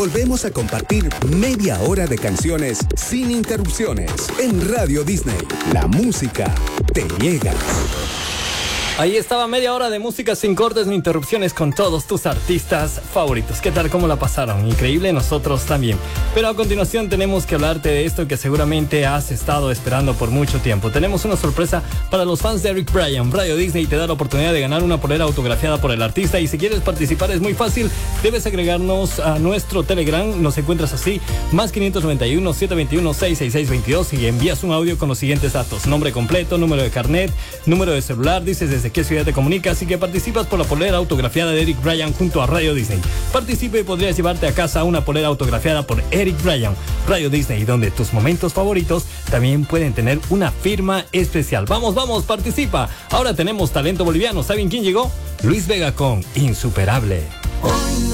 volvemos a compartir media hora de canciones sin interrupciones en Radio Disney. La música te llega. Ahí estaba media hora de música sin cortes ni interrupciones con todos tus artistas favoritos. ¿Qué tal? ¿Cómo la pasaron? Increíble, nosotros también. Pero a continuación tenemos que hablarte de esto que seguramente has estado esperando por mucho tiempo. Tenemos una sorpresa para los fans de Eric Bryan. Radio Disney te da la oportunidad de ganar una polera autografiada por el artista, y si quieres participar es muy fácil. Debes agregarnos a nuestro Telegram. Nos encuentras así, más 591 721 66622, y envías un audio con los siguientes datos: nombre completo, número de carnet, número de celular, dices desde qué ciudad te comunicas y que participas por la polera autografiada de Eric Bryan junto a Radio Disney. Participe y podrías llevarte a casa una polera autografiada por Eric Bryan. Radio Disney, donde tus momentos favoritos también pueden tener una firma especial. Vamos, participa. Ahora tenemos talento boliviano. ¿Saben quién llegó? Luis Vega con Insuperable.